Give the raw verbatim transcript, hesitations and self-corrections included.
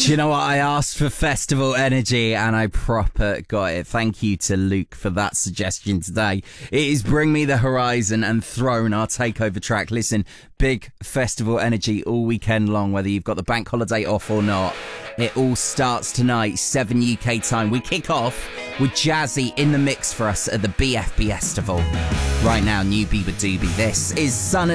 Do you know what? I asked for festival energy and I proper got it. Thank you to Luke for that suggestion today. It is Bring Me the Horizon and Throne, our takeover track. Listen, big festival energy all weekend long, whether you've got the bank holiday off or not. It all starts tonight, seven U K time. We kick off with Jazzy in the mix for us at the B F B Festival. Right now, new Bieber Doobie. This is Sun